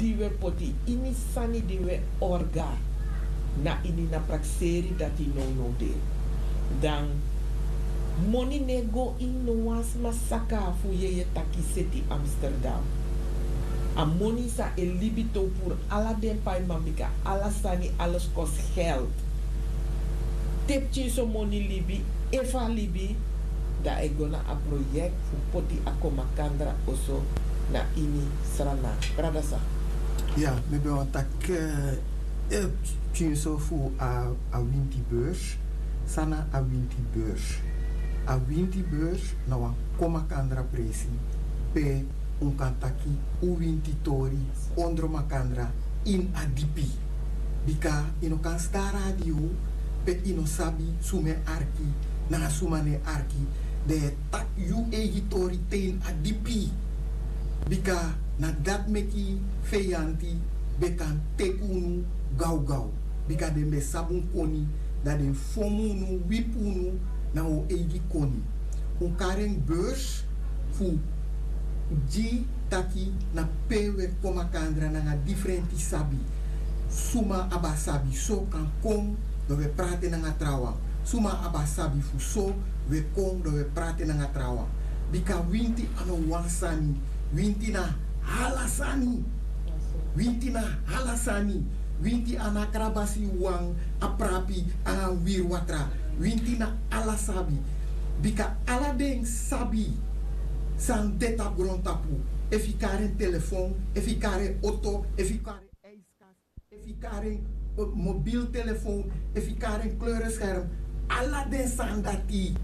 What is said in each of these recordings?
die we poti ini sani die we orga na ini na praxeri dat i no de. Dan money nego in no was masaka fu ye taki city Amsterdam. A money sa e libito pour ala den pai mamika ala sani alles kost geld. Tepchi so money libi efa libi da e gona a project fu poti akoma kandra oso na ini sarana. Pradasa. Ja, me ben want tak so fu a winti beurs sana a winti beurs. A winti beurs na wan koma kandra presi pe un kantaki u winti tori ondro makandra in adipi. Bika ino kan sta radio pe ino sabi sume arki na sumane arki de tak yu editori ten adipi. Bika na dat meki feyanti bekan tekunu gau. Bika de me sabun koni da den fomunu wipunu na o egi koni. Un karen beurs fu ji taki na pewe koma kandra na differenti sabi. Suma abasabi so kan kom do we prate na trawa. Suma abasabi fu so we kom do we prate na trawa. Bika winti ano wansani, winti na halasani. Winti na halasani. Winti anakrabasi wang aprapi a wirwatra. Winti na alasabi. Bika aladeng sabi. San deta grontapu. Efikaren telefoon, efikaren auto, efikaren ijskas, efikaren mobiel telefoon, efikaren kleurenscherm. Aladen san dati.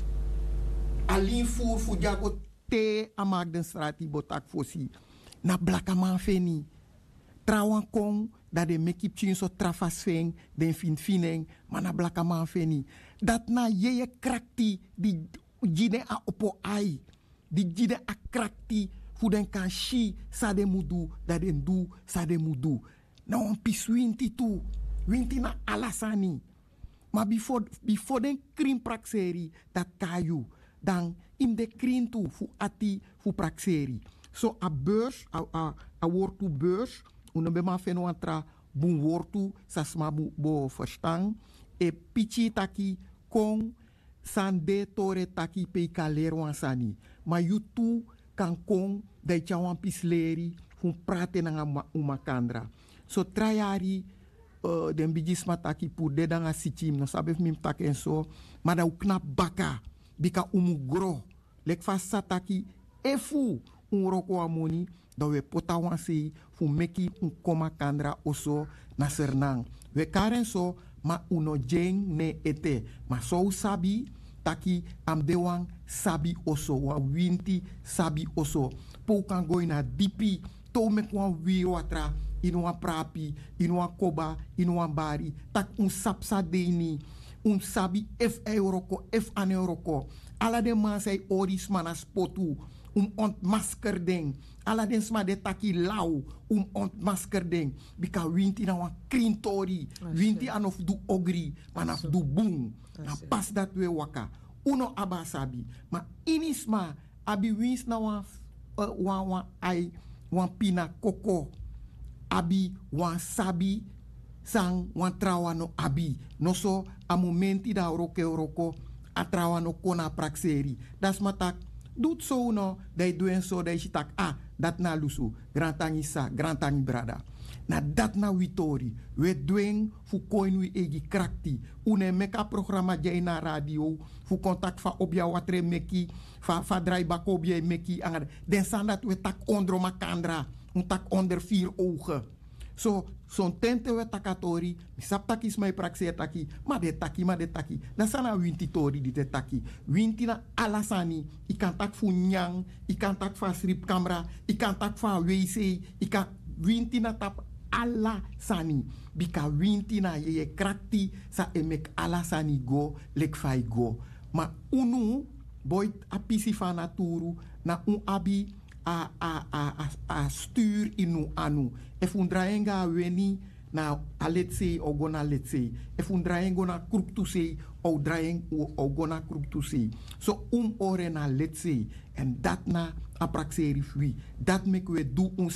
Alin voer fu jago te amak den strati botak fosi. Na blakaman feni. Trawan kong dat de mekip chin so trafas feng den fineng mana blakaman feni. Dat na yeye krakti di jide a opo ai. Di jide a krakti fu den kan shi sa de mudu dat den du sa de mudu. Na on pis winti tu. Winti na alasani. Maar before den krim prakseri dat kayu. Dan in de krim tu fu ati fu prakseri. So a beurs, a wortu beurs. Uno bema feno antra bun wortu sasma bo verstang. E pichi taki kong sande tore taki pe kalero ansani. Ma yutu kan kong dai chawan pisleri fun prate na umakandra. So trayari den bijisma taki pour de danga sitim no sabe mim tak en so ma da knap baka bika umugro lek fasa taki efu un roko amoni da we potawansi fu meki un koma kandra oso na sernang we karen so ma uno jeng ne ete ma so sabi taki am dewang sabi oso wa winti sabi oso po kan go na dipi to me kwa wiro atra inua prapi, inua koba, inua bari, tak sapsa deni, sabi F euroko, F an euroko. Ala de man say oris manas potu, ontmasker ding. Ala den sma de taki lau, ontmasker ding. Bika winti na wan krintori, winti anof du ogri, manaf du boom. Na pas dat we waka. Uno abasabi. Ma inisma, abi wins na wan ai, wan pina koko. Abi wan sabi sang wan trawa no abi. No so a momenti da roko a trawa no kona prakseri. Das matak doet so no dai doen so dai shitak dat na lusu grantangi sa grantangi brada. Na dat na witori we doen fu koin wi egi krakti. Une meka programma jay na radio fu kontak fa obja watre meki fa drai bakobje meki angar. Den sandat we tak ondro makandra. Un tak onder 4 ogen. So, son tente we takatori, mi sap taki smai praxeer taki, ma de taki. Dan sana winti tori di te taki. Winti na alasani, i kan tak fu nyang, i kan tak fa strip camera, i kan tak fa wc, i kan winti na tap alasani. Bika winti na ye krakti sa emek alasani go, lek fai go. Ma unu, boy apisi fa naturu, na un abi, a stuur inu anu. If undraenga weni na aletse o gona letse. If undraengo na kruk tu se o draeng o gona kruk tu se. So ore na letse en dat na apraxeri fui. Dat mek we do